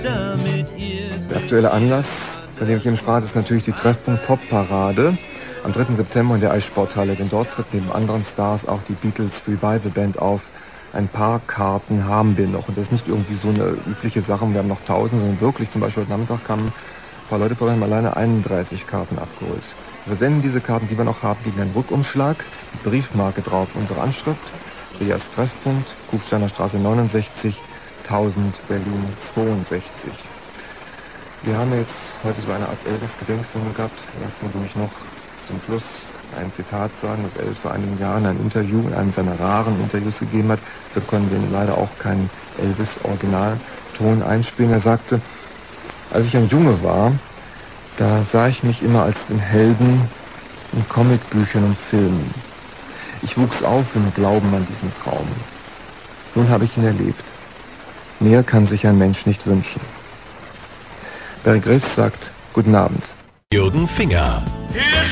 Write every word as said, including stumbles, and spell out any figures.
Der aktuelle Anlass, bei dem ich eben sprach, ist natürlich die Treffpunkt Pop Parade am dritten September in der Eissporthalle, denn dort tritt neben anderen Stars auch die Beatles Revival Band auf. Ein paar Karten haben wir noch und das ist nicht irgendwie so eine übliche Sache, wir haben noch tausend, sondern wirklich, zum Beispiel heute Nachmittag kamen ein paar Leute vorbei, haben alleine einunddreißig Karten abgeholt. Wir versenden diese Karten, die wir noch haben, gegen einen Rückumschlag, mit Briefmarke drauf, unsere Anschrift, Rias Treffpunkt, Kufsteiner Straße neunundsechzig, tausend, Berlin zweiundsechzig. Wir haben jetzt heute so eine Art Elvis-Gedenksendung gehabt. Lassen Sie mich noch zum Schluss ein Zitat sagen, das Elvis vor einigen Jahren ein Interview in einem seiner raren Interviews gegeben hat. So können wir leider auch keinen Elvis-Originalton einspielen. Er sagte, als ich ein Junge war, da sah ich mich immer als den Helden in Comicbüchern und Filmen. Ich wuchs auf im Glauben an diesen Traum. Nun habe ich ihn erlebt. Mehr kann sich ein Mensch nicht wünschen. Barry Griff sagt, guten Abend. Jürgen Finger.